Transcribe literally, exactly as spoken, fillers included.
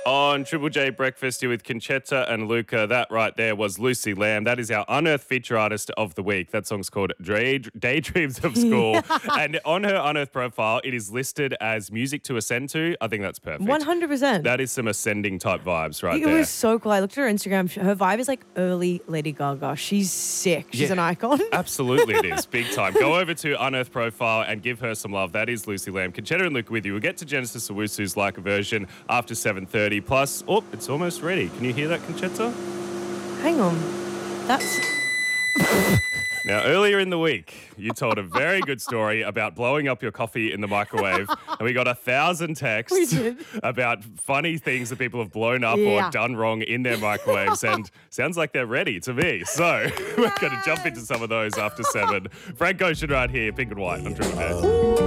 On Triple J Breakfast here with Conchetta and Luca. That right there was Lucy Lamb. That is our Unearthed Feature Artist of the Week. That song's called Dray- Daydreams of School. And on her Unearthed profile, it is listed as music to ascend to. I think that's perfect. one hundred percent. That is some ascending type vibes right It there. was so cool. I looked at her Instagram. Her vibe is like early Lady Gaga. She's sick. She's Yeah. an icon. Absolutely it is. Big time. Go over to Unearthed Profile and give her some love. That is Lucy Lamb. Conchetta and Luca with you. We'll get to Genesis Owusu's Like a Version after seven thirty. Plus, oh, it's almost ready. Can you hear that, Conchetta? Hang on. That's... Now, earlier in the week, you told a very good story about blowing up your coffee in the microwave, and we got a thousand texts We did. about funny things that people have blown up Yeah. or done wrong in their microwaves, and sounds like they're ready to me. So we're going to jump into some of those after seven. Frank Ocean right here, Pink and White on Triple J.